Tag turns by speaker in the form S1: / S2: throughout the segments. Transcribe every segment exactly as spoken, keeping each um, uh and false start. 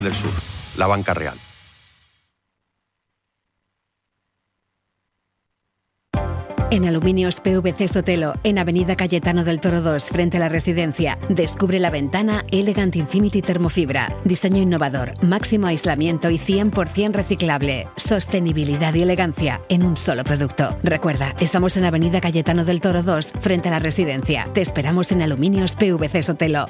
S1: del Sur, la Banca Real.
S2: En Aluminios P V C Sotelo, en Avenida Cayetano del Toro dos, frente a la residencia, descubre la ventana Elegant Infinity Termofibra. Diseño innovador, máximo aislamiento y cien por ciento reciclable. Sostenibilidad y elegancia en un solo producto. Recuerda, estamos en Avenida Cayetano del Toro dos, frente a la residencia. Te esperamos en Aluminios P V C Sotelo.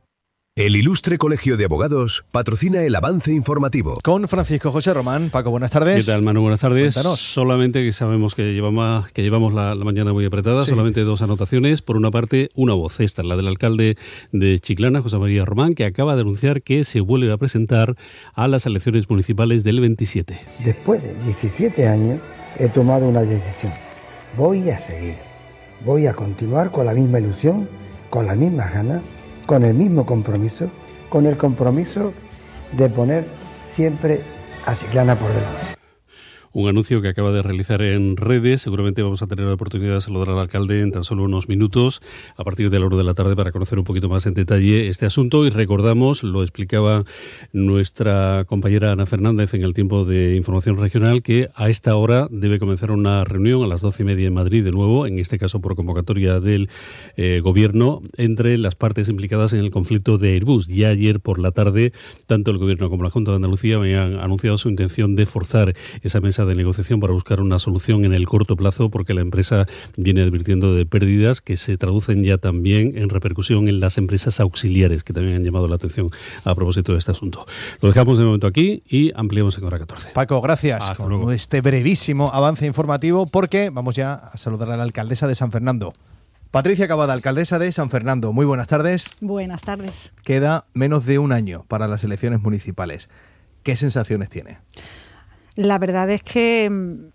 S3: El Ilustre Colegio de Abogados patrocina el avance informativo.
S4: Con Francisco José Román. Paco, buenas tardes.
S5: ¿Qué tal, Manu? Buenas tardes.
S4: Cuéntanos.
S5: Solamente que sabemos que llevamos, que llevamos la, la mañana muy apretada, sí. Solamente dos anotaciones. Por una parte, una voz, esta, la del alcalde de Chiclana, José María Román, que acaba de anunciar que se vuelve a presentar a las elecciones municipales del veintisiete.
S6: Después de diecisiete años he tomado una decisión. Voy a seguir. Voy a continuar con la misma ilusión, con las mismas ganas, con el mismo compromiso, con el compromiso de poner siempre a Chiclana por delante.
S5: Un anuncio que acaba de realizar en redes. Seguramente vamos a tener la oportunidad de saludar al alcalde en tan solo unos minutos a partir de la hora de la tarde para conocer un poquito más en detalle este asunto. Y recordamos, lo explicaba nuestra compañera Ana Fernández en el tiempo de información regional, que a esta hora debe comenzar una reunión a las doce y media en Madrid de nuevo, en este caso por convocatoria del eh, gobierno, entre las partes implicadas en el conflicto de Airbus. Ya ayer por la tarde, tanto el gobierno como la Junta de Andalucía habían anunciado su intención de forzar esa mesa de negociación para buscar una solución en el corto plazo, porque la empresa viene advirtiendo de pérdidas que se traducen ya también en repercusión en las empresas auxiliares, que también han llamado la atención a propósito de este asunto. Lo dejamos de momento aquí y ampliamos en hora catorce.
S4: Paco, gracias.
S5: Hasta
S4: con
S5: luego.
S4: Este brevísimo avance informativo, porque vamos ya a saludar a la alcaldesa de San Fernando. Patricia Cavada, alcaldesa de San Fernando. Muy buenas tardes.
S7: Buenas tardes.
S4: Queda menos de un año para las elecciones municipales. ¿Qué sensaciones tiene?
S7: La verdad es que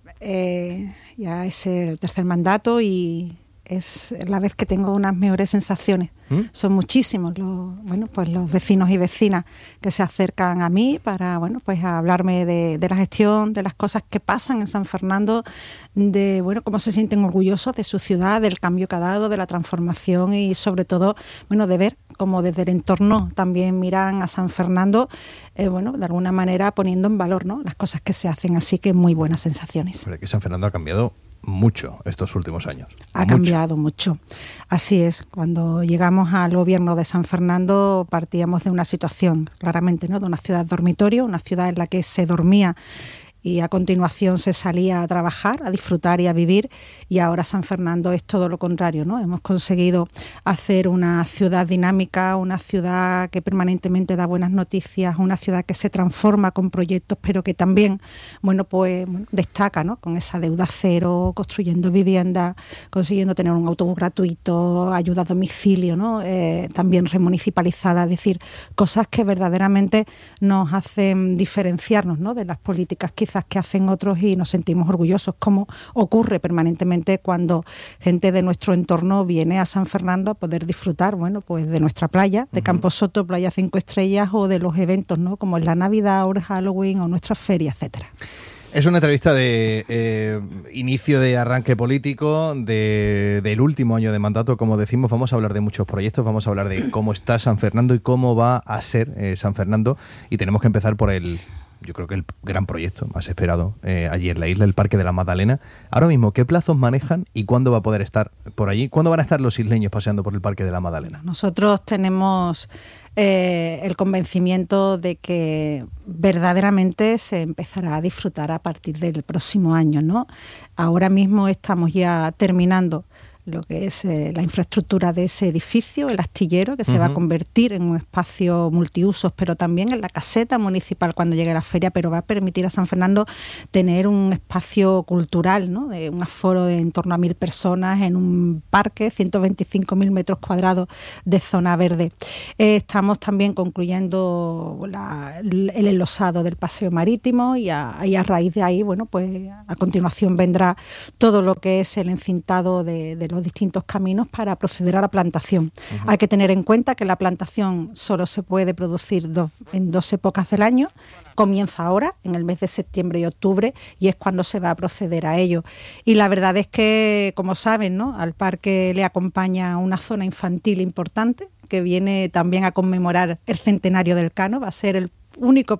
S7: eh, ya es el tercer mandato y es la vez que tengo unas mejores sensaciones. ¿Mm? Son muchísimos los, bueno, pues los vecinos y vecinas que se acercan a mí para, bueno, pues a hablarme de, de la gestión, de las cosas que pasan en San Fernando, de, bueno, cómo se sienten orgullosos de su ciudad, del cambio que ha dado, de la transformación y sobre todo, bueno, de ver cómo desde el entorno también miran a San Fernando, eh, bueno, de alguna manera poniendo en valor, ¿no?, las cosas que se hacen. Así que muy buenas sensaciones.
S4: Pero que San Fernando ha cambiado mucho estos últimos años.
S7: Ha
S4: mucho.
S7: cambiado mucho. Así es. Cuando llegamos al gobierno de San Fernando partíamos de una situación, claramente, ¿no?, de una ciudad dormitorio, una ciudad en la que se dormía y a continuación se salía a trabajar, a disfrutar y a vivir, y ahora San Fernando es todo lo contrario, ¿no? Hemos conseguido hacer una ciudad dinámica, una ciudad que permanentemente da buenas noticias, una ciudad que se transforma con proyectos, pero que también, bueno, pues destaca, ¿no?, con esa deuda cero, construyendo viviendas, consiguiendo tener un autobús gratuito, ayuda a domicilio, ¿no?, eh, también remunicipalizada, es decir, cosas que verdaderamente nos hacen diferenciarnos, ¿no?, de las políticas que quizás que hacen otros, y nos sentimos orgullosos, como ocurre permanentemente cuando gente de nuestro entorno viene a San Fernando a poder disfrutar, bueno, pues de nuestra playa, de uh-huh. Campo Soto, Playa Cinco Estrellas, o de los eventos, ¿no?, como es la Navidad o el Halloween o nuestras ferias, etcétera.
S4: Es una entrevista de eh, inicio de arranque político, de, del último año de mandato, como decimos. Vamos a hablar de muchos proyectos, vamos a hablar de cómo está San Fernando y cómo va a ser eh, San Fernando, y tenemos que empezar por el... yo creo que el gran proyecto más esperado eh, allí en la isla, el Parque de la Magdalena. Ahora mismo, ¿qué plazos manejan y cuándo va a poder estar por allí? ¿Cuándo van a estar los isleños paseando por el Parque de la Magdalena?
S7: Nosotros tenemos eh, el convencimiento de que verdaderamente se empezará a disfrutar a partir del próximo año, ¿no? Ahora mismo estamos ya terminando lo que es eh, la infraestructura de ese edificio, el astillero, que se uh-huh. va a convertir en un espacio multiusos, pero también en la caseta municipal cuando llegue la feria, pero va a permitir a San Fernando tener un espacio cultural, ¿no?, de un aforo de en torno a mil personas en un parque, ciento veinticinco mil metros cuadrados de zona verde. Eh, estamos también concluyendo la, el enlosado del paseo marítimo y a, y a raíz de ahí, bueno, pues a continuación vendrá todo lo que es el encintado de, de los distintos caminos para proceder a la plantación. Uh-huh. Hay que tener en cuenta que la plantación solo se puede producir dos, en dos épocas del año. Comienza ahora, en el mes de septiembre y octubre, y es cuando se va a proceder a ello. Y la verdad es que, como saben, ¿no?, al parque le acompaña una zona infantil importante que viene también a conmemorar el centenario del Cano. Va a ser el único